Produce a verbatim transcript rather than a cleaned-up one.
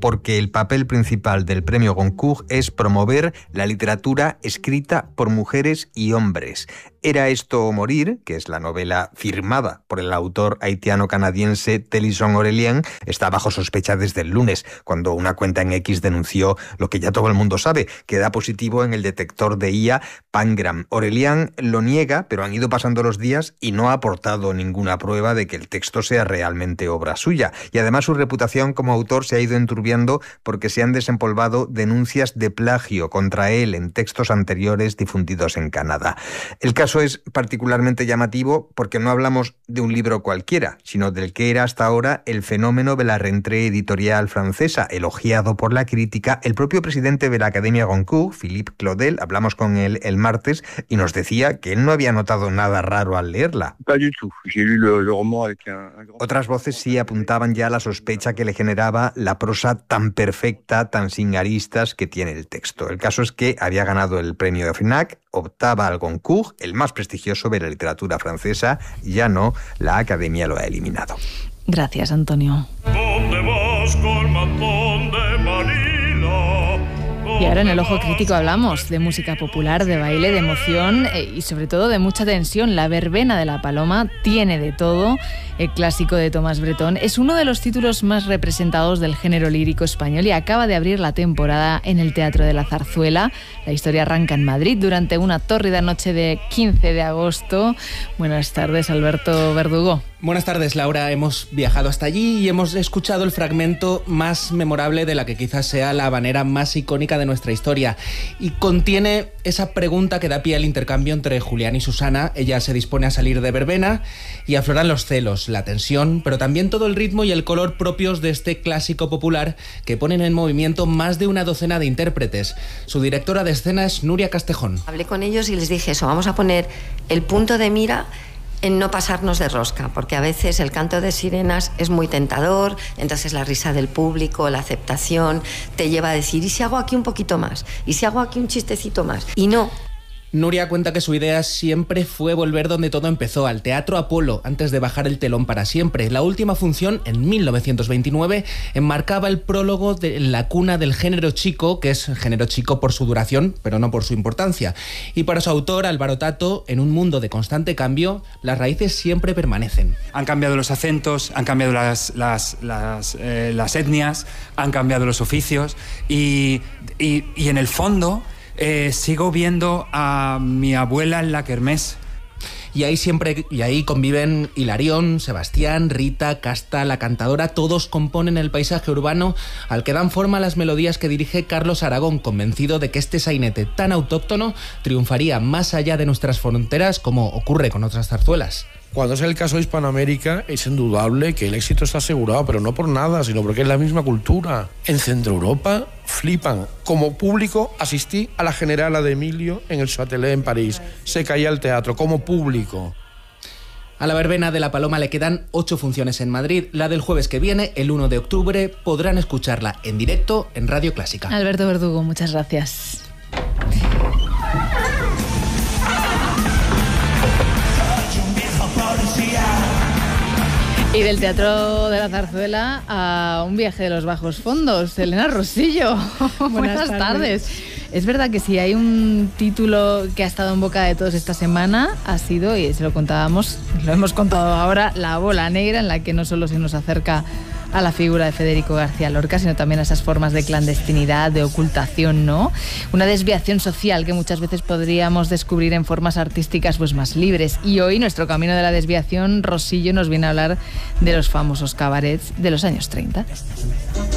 porque el papel principal del premio Goncourt es promover la literatura escrita por mujeres y hombres. Era esto o morir, que es la novela firmada por el autor haitiano-canadiense Télisson Aurélien, está bajo sospecha desde el lunes, cuando una cuenta en X denunció lo que ya todo el mundo sabe, que da positivo en el detector de I A Pangram. Aurélien lo niega, pero han ido pasando los días y no ha aportado ninguna prueba de que el texto sea realmente obra suya. Y además su reputación como autor se ha ido enturbiando porque se han desempolvado denuncias de plagio contra él en textos anteriores difundidos en Canadá. El caso es particularmente llamativo porque no hablamos de un libro cualquiera, sino del que era hasta ahora el fenómeno de la rentrée editorial francesa, elogiado por la crítica. El propio presidente de la Academia Goncourt, Philippe Claudel, hablamos con él el martes y nos decía que él no había notado nada raro al leerla. Otras voces sí apuntaban ya a la sospecha que le generaba la prosa tan perfecta, tan sin aristas que tiene el texto. El caso es que había ganado el premio de FNAC, optaba al Goncourt, el más prestigioso de la literatura francesa, ya no, la Academia lo ha eliminado. Gracias, Antonio. ¿Dónde vas con mantón de Manila? Y ahora en el Ojo Crítico hablamos de música popular, de baile, de emoción eh, y sobre todo de mucha tensión. La verbena de la Paloma tiene de todo. El clásico de Tomás Bretón es uno de los títulos más representados del género lírico español y acaba de abrir la temporada en el Teatro de la Zarzuela. La historia arranca en Madrid durante una tórrida noche de quince de agosto. Buenas tardes, Alberto Verdugo. Buenas tardes, Laura. Hemos viajado hasta allí y hemos escuchado el fragmento más memorable de la que quizás sea la habanera más icónica de nuestra historia. Y contiene esa pregunta que da pie al intercambio entre Julián y Susana. Ella se dispone a salir de verbena y afloran los celos, la tensión, pero también todo el ritmo y el color propios de este clásico popular que ponen en movimiento más de una docena de intérpretes. Su directora de escena es Nuria Castejón. Hablé con ellos y les dije eso, vamos a poner el punto de mira en no pasarnos de rosca, porque a veces el canto de sirenas es muy tentador, entonces la risa del público, la aceptación, te lleva a decir, ¿y si hago aquí un poquito más? ¿Y si hago aquí un chistecito más? Y no. Nuria cuenta que su idea siempre fue volver donde todo empezó, al Teatro Apolo, antes de bajar el telón para siempre. La última función, en mil novecientos veintinueve, enmarcaba el prólogo de la cuna del género chico, que es género chico por su duración, pero no por su importancia. Y para su autor, Álvaro Tato, en un mundo de constante cambio, las raíces siempre permanecen. Han cambiado los acentos, han cambiado las, las, las, eh, las etnias, han cambiado los oficios y, y, y en el fondo... Eh, sigo viendo a mi abuela en la kermés. Y ahí siempre y ahí conviven Hilarión, Sebastián, Rita, Casta, la cantadora. Todos componen el paisaje urbano al que dan forma las melodías que dirige Carlos Aragón, convencido de que este sainete tan autóctono triunfaría más allá de nuestras fronteras, como ocurre con otras zarzuelas. Cuando es el caso de Hispanoamérica, es indudable que el éxito está asegurado, pero no por nada, sino porque es la misma cultura. En Centro Europa flipan. Como público asistí a la Generala de Emilio en el Châtelet en París. Se caía el teatro, como público. A la verbena de la Paloma le quedan ocho funciones en Madrid. La del jueves que viene, el uno de octubre, podrán escucharla en directo en Radio Clásica. Alberto Verdugo, muchas gracias. Y del Teatro de la Zarzuela a un viaje de los bajos fondos. Elena Rosillo, buenas, buenas tardes. tardes. Es verdad que si hay un título que ha estado en boca de todos esta semana, ha sido, y se lo contábamos, lo hemos contado ahora, La Bola Negra, en la que no solo se nos acerca a la figura de Federico García Lorca, sino también a esas formas de clandestinidad, de ocultación, ¿no? Una desviación social que muchas veces podríamos descubrir en formas artísticas pues más libres. Y hoy nuestro camino de la desviación, Rosillo nos viene a hablar de los famosos cabarets de los años treinta.